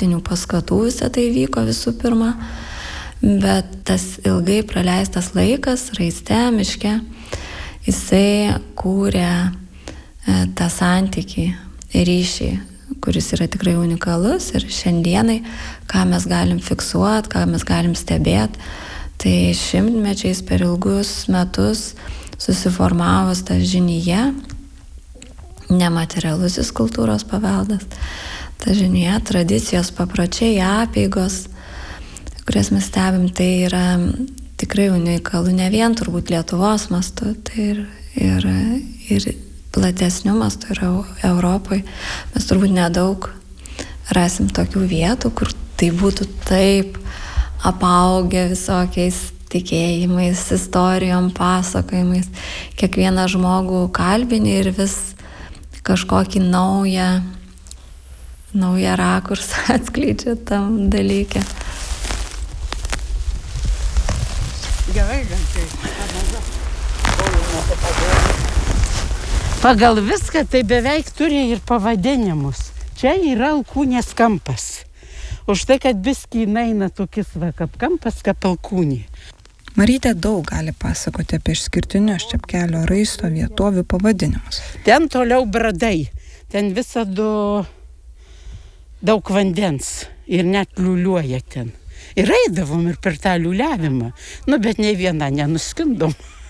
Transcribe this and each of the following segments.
praktinių paskatų visą tai vyko visų pirma, bet tas ilgai praleistas laikas raiste, miške, jisai kūrė tą santykį, ryšį, kuris yra tikrai unikalus ir šiandienai, ką mes galim fiksuoti, ką mes galim stebėti, tai šimtmečiais per ilgus metus susiformavus tą žinyje, nematerialusis kultūros paveldas, ta žinyje, tradicijos, papročiai, apeigos, kurias mes stebim, tai yra tikrai unikalu, ne vien turbūt Lietuvos mastu, tai ir platesniu mastu yra Europoje. Mes turbūt nedaug rasim tokių vietų, kur tai būtų taip apaugę visokiais tikėjimais, istorijom, pasakojimais. Kiekvieną žmogų kalbini ir vis kažkokį naują rakursą atskleidžia tam dalyke. Gerai, pagal viską tai beveik turi ir pavadinimus. Čia yra Alkūnės kampas. Už tai, kad biskį eina tokis kaip kampas, kaip Alkūnė. Marytė daug gali pasakoti apie išskirtinius Čepkelio raisto vietovių pavadinimus. Ten toliau Bradai. Ten visada daug vandens ir net liuliuoja ten. Ir eidavom ir per tą liuliavimą. Bet nei viena nenuskindom.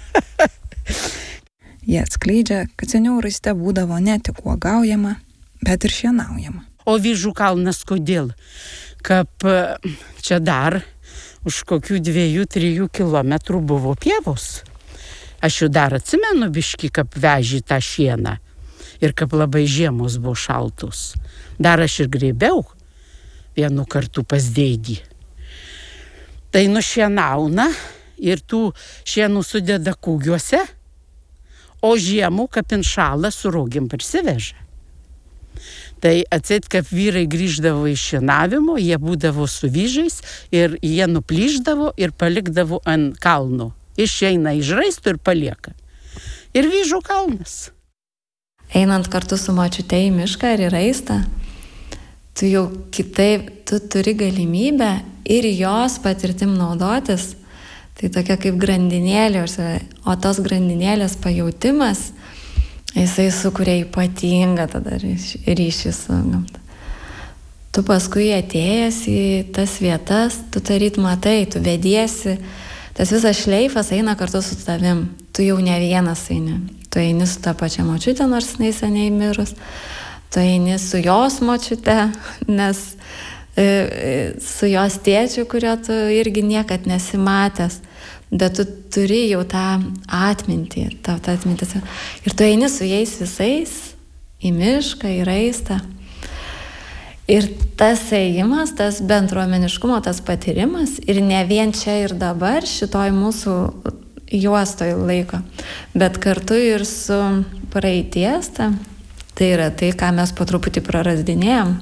Jie atskleidžia, kad seniau raiste būdavo ne tik uogaujama, bet ir šienaujama. O Vyžų kalnas kodėl? Kaip čia dar už kokių 2-3 kilometrų buvo pievos. Aš jau dar atsimenu biškį, kaip vežį tą šieną. Ir kaip labai žiemos buvo šaltus. Dar aš ir grėbiau vienu kartu pas dėdį. Tai nušienauna ir tų šienų sudeda kūgiuose, o žiemų, kaip inšalą, su rogėm parsiveža. Tai atseit, kaip vyrai grįždavo iš šienavimo, jie būdavo su vyžais ir jie nuplyždavo ir palikdavo ant kalno. Išeina iš raisto ir palieka. Ir Vyžų kalnas. Einant kartu su močiute į mišką ir į raistą, tu jau kitaip, tu turi galimybę ir jos patirtim naudotis. Tai tokia kaip grandinėlė, o tos grandinėlės pajautimas, jisai sukuria ypatingą tada ryšį su gamta. Tu paskui atėjęs į tas vietas, tu taryt matai, tu vediesi, tas visas šleifas eina kartu su tavim. Tu jau ne vienas eini. Tu eini su ta pačia močiute, nors jinai seniai mirus. Tu eini su jos močiute, nes su jos tėčiu, kurio tu irgi niekad nesimatęs, bet tu turi jau tą atmintį, ta atmintis. Ir tu eini su jais visais į mišką, į raistą. Ir tas ėjimas, tas bendruomeniškumo, tas patyrimas, ir ne vien čia ir dabar šitoj mūsų juostoj laiko, bet kartu ir su praeities, tai yra tai, ką mes po truputį prarasdinėjom.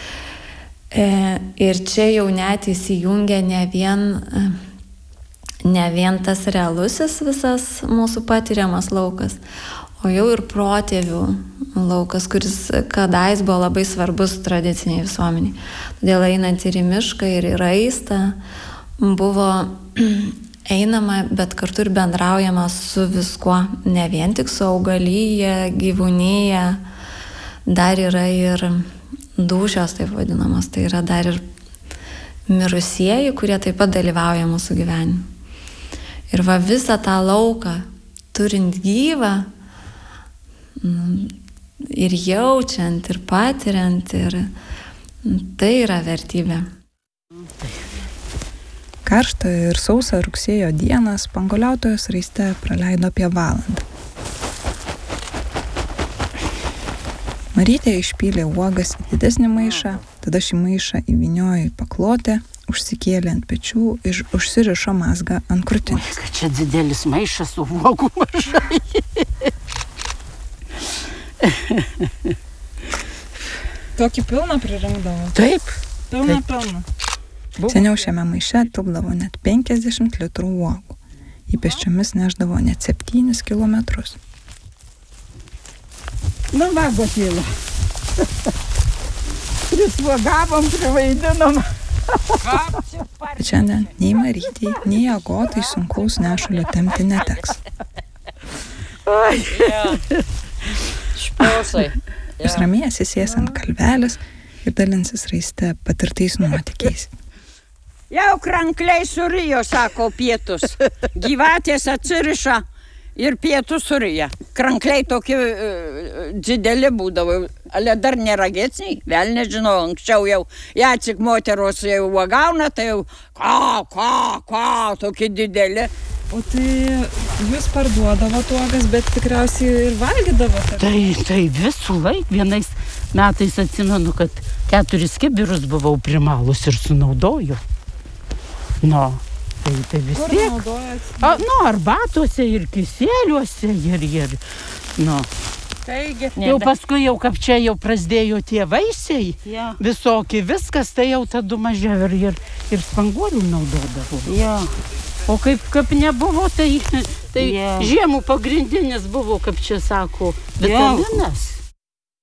Ir čia jau net įsijungia ne vien tas realusis visas mūsų patiriamas laukas, o jau ir protėvių laukas, kuris kadais buvo labai svarbus tradiciniai visuomeniai. Todėl einant ir į mišką, ir į raistą buvo einama, bet kartu ir bendraujama su viskuo, ne vien tik su augalyje, gyvūnyje, dar yra ir dūšios, taip vadinamos, tai yra dar ir mirusieji, kurie taip pat dalyvauja mūsų gyvenime. Ir va visą tą lauką, turint gyvą, ir jaučiant, ir patiriant, ir tai yra vertybė. Karštą ir sausą rugsėjo dieną spanguoliautojos raiste praleido apie valandą. Marytė išpylė uogas į didesnį maišą, tada šį maišą įvyniojo į paklotę, užsikėlė ant pečių ir užsirišo mazgą ant krūtinės. Kad čia didelis maišas su uogų mažai. Tokį pilną pririnkdavo? Taip. Pilną. Seniau šiame maiše tilpdavo net 50 litrų uogų. Į pėsčiomis neždavo net 7 kilometrus. Na, va, Gotėlė. Prisvagavom, privaidinom. Šiandien nei Marytei, nei Agotai sunkaus nešulio tempti neteks. Špiausai. Jūs ramiai atsisės ant kalvelės ir dalinsis raiste patirtais nuotykiais. Jau krankliai surijo, sako, pietus. Gyvatės atsiriša ir pietus surija. Krankliai tokie dideli būdavo. Ale dar nėra gėtsniai, vėl nežinau, anksčiau jau jacik moteros jau uogauna, tai jau tokie dideli. O tai jūs parduodavot uogas, bet tikriausiai ir valgydavote? Tai visų laik, vienais metais atsimenu, kad 4 kibirus buvau primalus ir sunaudoju. Tai vis Kur tiek. naudojat? Arbatuose ir kisėliuose ir. Taigi, Jau paskui jau kaip čia jau prasidėjo tie vaisiai, visokie viskas, tai jau tada mažiau ir spanguolių naudodavo. O kaip nebuvo, tai žiemų pagrindinis buvo, kaip čia sako, vitaminas.